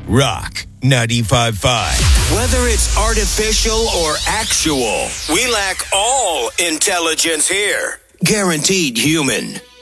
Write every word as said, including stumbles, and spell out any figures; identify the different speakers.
Speaker 1: Rock ninety-five point five.
Speaker 2: Whether it's artificial or actual, we lack all intelligence here. Guaranteed human.